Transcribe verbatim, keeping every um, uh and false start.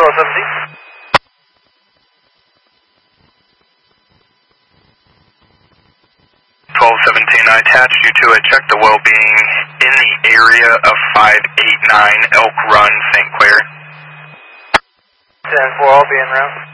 twelve seventeen. twelve seventeen, I attached you to it. Check the well-being in the area of five eight nine Elk Run, Saint Clair. ten four, I'll be en route.